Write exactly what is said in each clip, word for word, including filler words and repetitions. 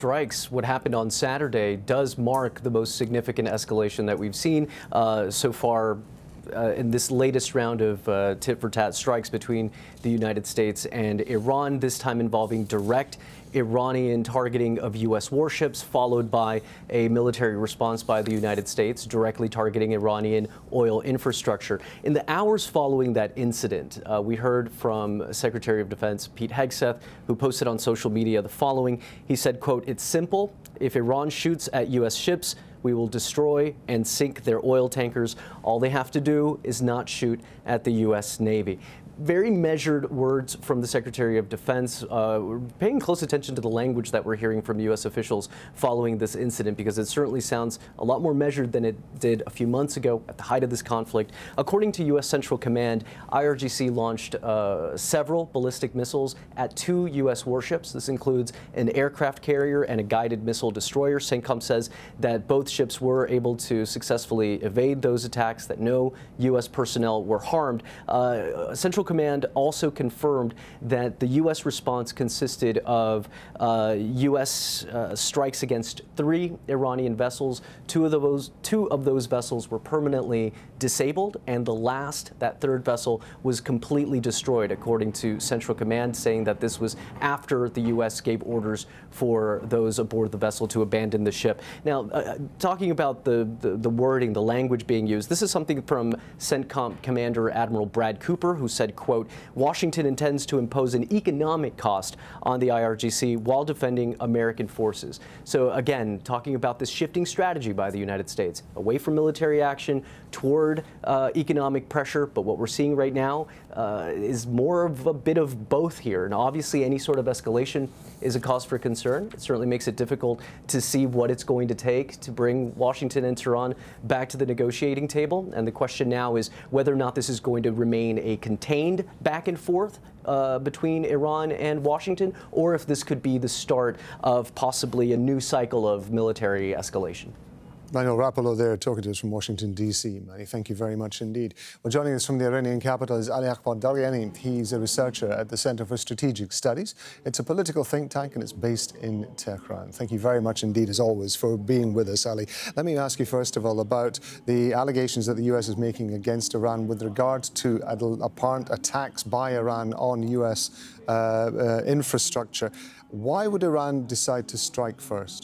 Strikes, what happened on Saturday, does mark the most significant escalation that we've seen uh, so far uh, in this latest round of uh, tit-for-tat strikes between the United States and Iran, this time involving direct Iranian targeting of U S warships, followed by a military response by the United States directly targeting Iranian oil infrastructure. In the hours following that incident, uh, we heard from Secretary of Defense Pete Hegseth, who posted on social media the following. He said, quote, "It's simple. If Iran shoots at U S ships, we will destroy and sink their oil tankers. All they have to do is not shoot at the U S Navy." Very measured words from the Secretary of Defense. Uh, we're paying close attention to the language that we're hearing from U S officials following this incident, because it certainly sounds a lot more measured than it did a few months ago at the height of this conflict. According to U S Central Command, I R G C launched uh, several ballistic missiles at two U S warships. This includes an aircraft carrier and a guided missile destroyer. CENTCOM says that both ships were able to successfully evade those attacks, that no U S personnel were harmed. Uh, Central Command also confirmed that the U S response consisted of uh, U S uh, strikes against three Iranian vessels. Two of those two of those vessels were permanently disabled, and the last, that third vessel, was completely destroyed, according to Central Command, saying that this was after the U S gave orders for those aboard the vessel to abandon the ship. Now, uh, talking about the, the the wording, the language being used, this is something from CENTCOM Commander Admiral Brad Cooper, who said, quote, "Washington intends to impose an economic cost on the I R G C while defending American forces." So again, talking about this shifting strategy by the United States, away from military action toward uh, economic pressure. But what we're seeing right now uh, is more of a bit of both here. And obviously, any sort of escalation is a cause for concern. It certainly makes it difficult to see what it's going to take to bring Washington and Tehran back to the negotiating table. And the question now is whether or not this is going to remain a contained back and forth uh, between Iran and Washington, or if this could be the start of possibly a new cycle of military escalation. Manuel Rapallo there talking to us from Washington, D C Manny, thank you very much indeed. Well, joining us from the Iranian capital is Ali Akbar Daryani. He's a researcher at the Center for Strategic Studies. It's a political think tank and it's based in Tehran. Thank you very much indeed, as always, for being with us, Ali. Let me ask you first of all about the allegations that the U S is making against Iran with regard to apparent attacks by Iran on U S uh, uh, infrastructure. Why would Iran decide to strike first?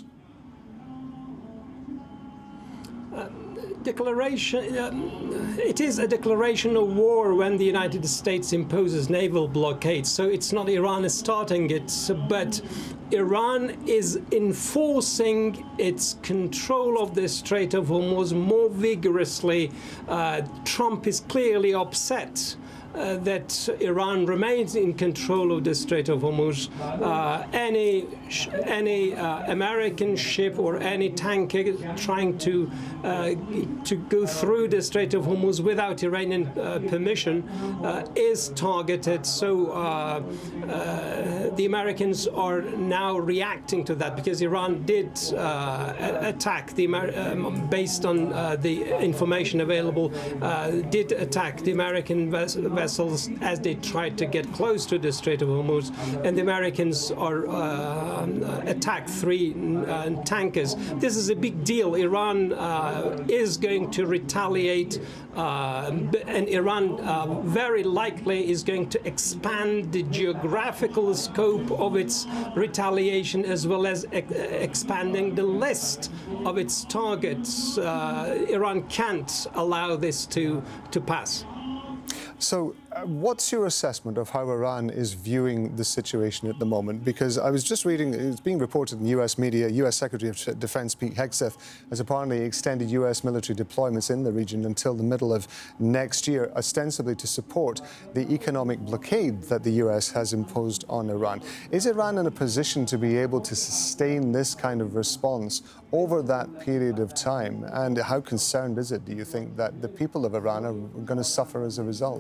Declaration, uh, it is a declaration of war when the United States imposes naval blockade. So it's not Iran is starting it, but Iran is enforcing its control of the Strait of Hormuz more vigorously. Uh, Trump is clearly upset Uh, that Iran remains in control of the Strait of Hormuz. Uh, any sh any uh, American ship or any tanker trying to uh, to go through the Strait of Hormuz without Iranian uh, permission uh, is targeted. So uh, uh, the Americans are now reacting to that, because Iran did uh, attack the Amer um, based on uh, the information available, uh, did attack the American vessel vessels as they tried to get close to the Strait of Hormuz, and the Americans are uh, attacked three uh, tankers. This is a big deal. Iran uh, is going to retaliate, uh, and Iran uh, very likely is going to expand the geographical scope of its retaliation, as well as e expanding the list of its targets. Uh, Iran can't allow this to, to pass. So uh, what's your assessment of how Iran is viewing the situation at the moment? Because I was just reading, it's being reported in U S media, U S Secretary of Defense Pete Hegseth has apparently extended U S military deployments in the region until the middle of next year, ostensibly to support the economic blockade that the U S has imposed on Iran. Is Iran in a position to be able to sustain this kind of response over that period of time? And how concerned is it, do you think, that the people of Iran are going to suffer as a result?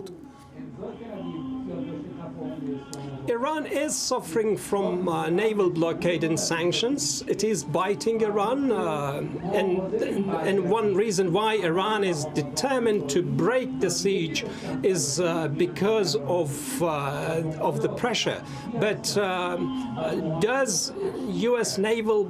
Iran is suffering from uh, naval blockade and sanctions. It is biting Iran, uh, and, and one reason why Iran is determined to break the siege is uh, because of, uh, of the pressure. But uh, does U S naval